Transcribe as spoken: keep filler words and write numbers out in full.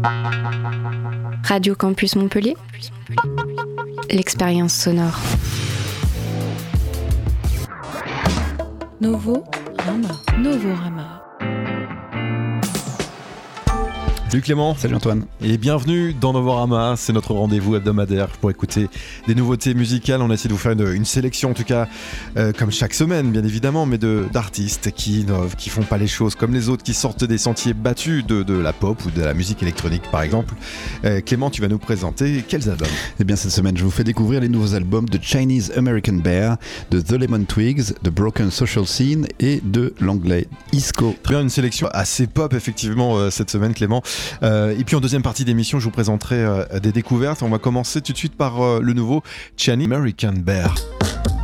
Radio Campus Montpellier, l'expérience sonore. Novo Rama. Novorama. Salut Clément. Salut Antoine. Et bienvenue dans Novorama, c'est notre rendez-vous hebdomadaire pour écouter des nouveautés musicales. On a essayé de vous faire une, une sélection en tout cas, euh, comme chaque semaine bien évidemment, mais de, d'artistes qui innovent, qui font pas les choses comme les autres, qui sortent des sentiers battus de, de la pop ou de la musique électronique par exemple. Euh, Clément, tu vas nous présenter quels albums ? Eh bien cette semaine je vous fais découvrir les nouveaux albums de Chinese American Bear, de The Lemon Twigs, de Broken Social Scene et de l'anglais Isco. Très bien, une sélection assez pop effectivement euh, cette semaine Clément. Euh, et puis en deuxième partie d'émission, je vous présenterai euh, des découvertes. On va commencer tout de suite par euh, le nouveau Chinese American Bear.